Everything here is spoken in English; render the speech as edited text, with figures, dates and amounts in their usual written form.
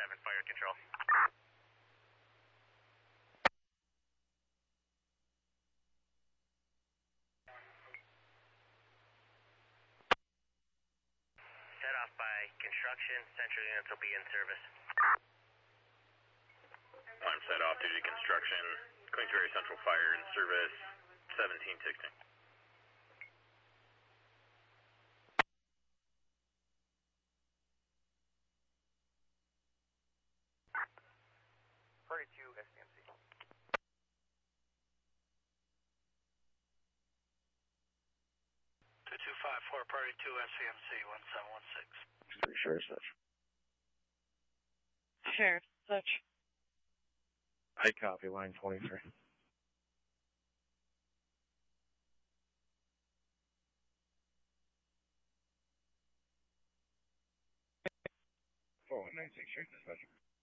fire control. Set off by construction. Central units will be in service. I'm set off due to construction. Queensbury Central Fire in service. 1716. Party 2 SCMC. 2254, Party 2 SCMC 1716. Sheriff Such. Sheriff Such. I copy, line 23. Oh, 96, Sheriff Dispatch.